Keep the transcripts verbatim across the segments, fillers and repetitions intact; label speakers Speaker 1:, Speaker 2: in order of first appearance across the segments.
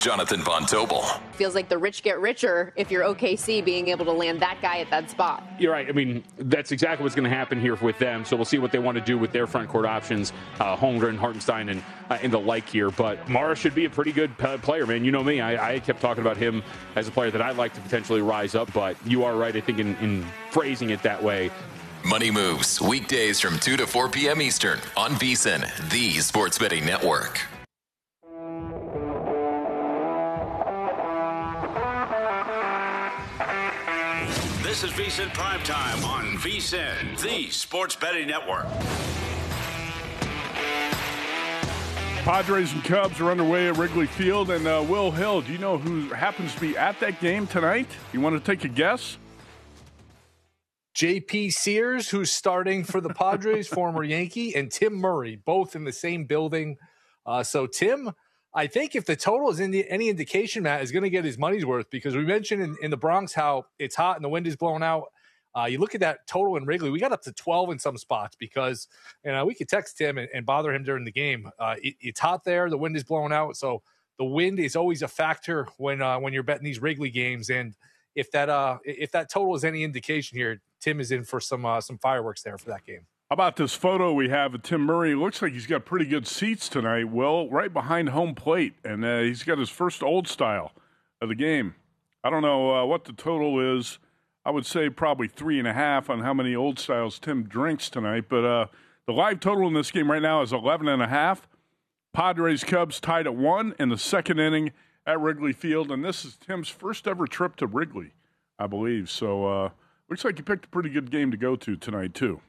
Speaker 1: Jonathan Von Tobel.
Speaker 2: Feels like the rich get richer if you're O K C being able to land that guy at that spot.
Speaker 3: You're right. I mean, that's exactly what's going to happen here with them. So we'll see what they want to do with their front court options, uh, Holmgren, Hartenstein, and, uh, and the like here. But Mara should be a pretty good p- player, man. You know me. I, I kept talking about him as a player that I'd like to potentially rise up. But you are right, I think, in, in phrasing it that way.
Speaker 1: Money Moves, weekdays from two to four p.m. Eastern on VSiN, the Sports Betting Network.
Speaker 4: This is VSiN Primetime on VSiN, the Sports Betting Network.
Speaker 5: Padres and Cubs are underway at Wrigley Field. And uh, Will Hill, do you know who happens to be at that game tonight? You want to take a guess?
Speaker 6: J P Sears, who's starting for the Padres, former Yankee, and Tim Murray, both in the same building. Uh, so Tim, I think if the total is in the, any indication, Matt, is going to get his money's worth, because we mentioned in, in the Bronx how it's hot and the wind is blowing out. Uh, you look at that total in Wrigley, we got up to twelve in some spots because, you know, we could text him and, and bother him during the game. Uh, it, it's hot there. The wind is blowing out. So the wind is always a factor when uh, when you're betting these Wrigley games. And if that uh, if that total is any indication here, Tim is in for some uh, some fireworks there for that game.
Speaker 5: How about this photo we have of Tim Murray? Looks like he's got pretty good seats tonight, Will, right behind home plate. And uh, he's got his first old style of the game. I don't know uh, what the total is. I would say probably three and a half on how many old styles Tim drinks tonight. But uh, the live total in this game right now is eleven and a half. Padres Cubs tied at one in the second inning at Wrigley Field. And this is Tim's first ever trip to Wrigley, I believe. So uh, looks like he picked a pretty good game to go to tonight, too.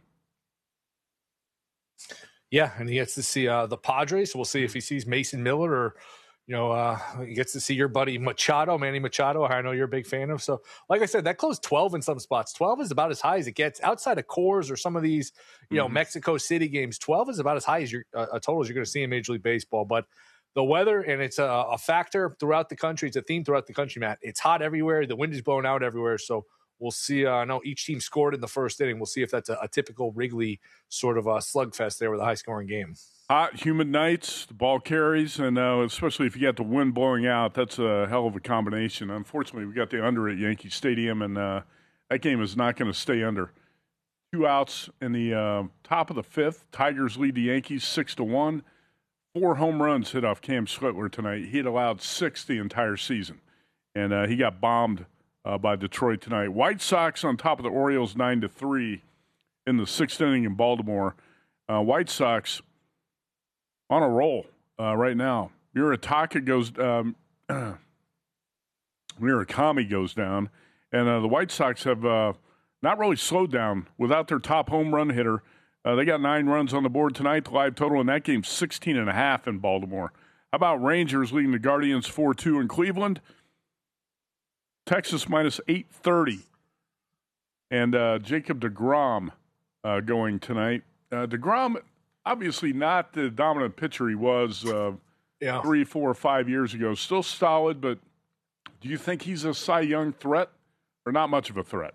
Speaker 6: Yeah, and he gets to see uh, the Padres. So we'll see if he sees Mason Miller, or, you know, uh, he gets to see your buddy Machado, Manny Machado, I know you're a big fan of. So, like I said, that closed twelve in some spots. twelve is about as high as it gets. Outside of Coors or some of these, you know, mm-hmm. Mexico City games, twelve is about as high as your uh, a total as you're going to see in Major League Baseball. But the weather, and it's a, a factor throughout the country. It's a theme throughout the country, Matt. It's hot everywhere. The wind is blowing out everywhere. So we'll see. Uh, I know each team scored in the first inning. We'll see if that's a, a typical Wrigley sort of a slugfest there with a high-scoring game.
Speaker 5: Hot, humid nights, the ball carries, and uh, especially if you got the wind blowing out, that's a hell of a combination. Unfortunately, we got the under at Yankee Stadium, and uh, that game is not going to stay under. Two outs in the uh, top of the fifth. Tigers lead the Yankees six to one. Four home runs hit off Cam Schlittler tonight. He had allowed six the entire season, and uh, he got bombed Uh, by Detroit tonight. White Sox on top of the Orioles nine to three in the sixth inning in Baltimore. Uh, White Sox on a roll uh, right now. Murataka goes um, Murakami goes down, and uh, the White Sox have uh, not really slowed down without their top home run hitter. Uh, they got nine runs on the board tonight. The live total in that game sixteen and a half in Baltimore. How about Rangers leading the Guardians four two in Cleveland? Texas minus eight thirty. And uh, Jacob deGrom uh, going tonight. Uh, deGrom, obviously not the dominant pitcher he was uh, yeah. three, four, five years ago. Still solid, but do you think he's a Cy Young threat or not much of a threat?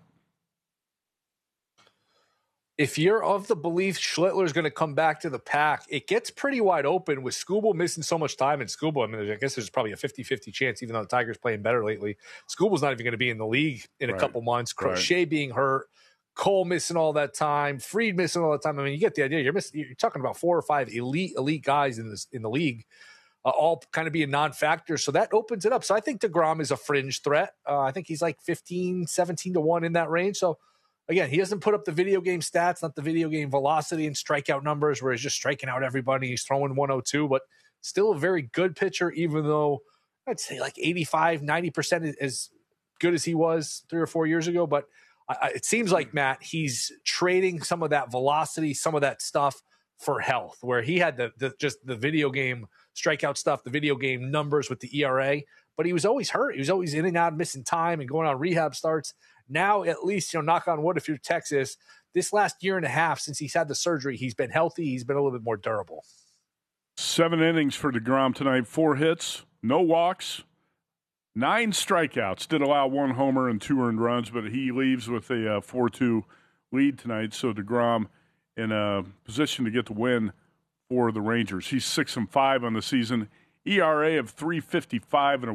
Speaker 6: If you're of the belief Schlittler's going to come back to the pack, it gets pretty wide open with Skubal missing so much time. And Skubal, I mean, I guess there's probably a fifty-fifty chance, even though the Tigers playing better lately. Skubal's not even going to be in the league in a right. couple months. Crochet right. being hurt, Cole missing all that time, Fried missing all that time. I mean, you get the idea. You're missing, you're talking about four or five elite, elite guys in this in the league, uh, all kind of being non-factors. So that opens it up. So I think deGrom is a fringe threat. Uh, I think he's like fifteen, seventeen to one in that range. So again, he doesn't put up the video game stats, not the video game velocity and strikeout numbers where he's just striking out everybody. He's throwing one oh two, but still a very good pitcher, even though I'd say like eighty-five, ninety percent as good as he was three or four years ago. But I, it seems like, Matt, he's trading some of that velocity, some of that stuff for health, where he had the, the just the video game strikeout stuff, the video game numbers with the E R A, but he was always hurt. He was always in and out, missing time and going on rehab starts. Now, at least, you know, knock on wood, if you're Texas, this last year and a half since he's had the surgery, he's been healthy. He's been a little bit more durable.
Speaker 5: Seven innings for deGrom tonight. Four hits, no walks, nine strikeouts. Did allow one homer and two earned runs, but he leaves with a uh, four two lead tonight. So deGrom in a position to get the win for the Rangers. He's six and five on the season. E R A of three fifty-five and a